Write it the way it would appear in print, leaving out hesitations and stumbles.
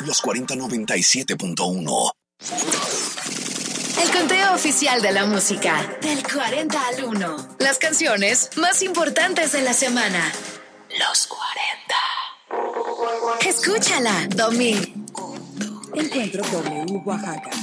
Los 4097.1. El conteo oficial de la música. Del 40 al 1. Las canciones más importantes de la semana. Los 40. Escúchala, Domingo. Encuentro W Oaxaca.